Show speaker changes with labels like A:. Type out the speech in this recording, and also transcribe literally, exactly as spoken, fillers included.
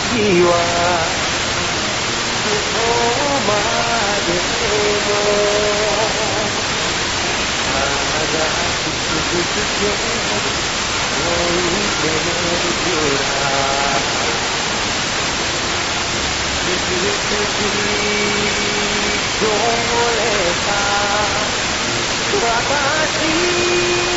A: はどこまでもただくすぶつけ追いてるような美しいどれか私